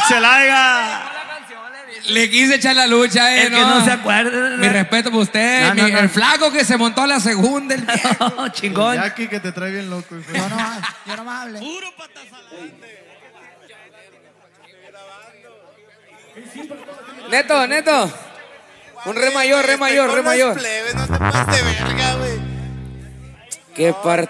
Celaya. Le quise echar la lucha, El que no se acuerda. Mi respeto por usted. No, no. El flaco que se montó a la segunda. El viejo. Chingón. Jackie que te trae bien loco. Yo no me hablé. Puro patasalante. Neto. Un re mayor. Plebes, no te pases de verga, güey. Qué parte.